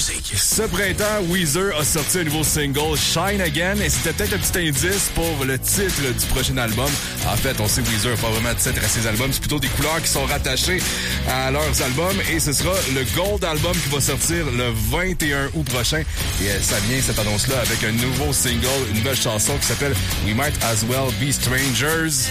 musique. Ce printemps, Weezer a sorti un nouveau single, Shine Again, et c'était peut-être un petit indice pour le titre du prochain album. En fait, on sait Weezer n'a pas vraiment de titre à ses albums, c'est plutôt des couleurs qui sont rattachées à leurs albums, et ce sera le Gold Album qui va sortir le 21 août prochain. Et ça vient, cette annonce-là, avec un nouveau single, une nouvelle chanson qui s'appelle We Might As Well Be Strangers.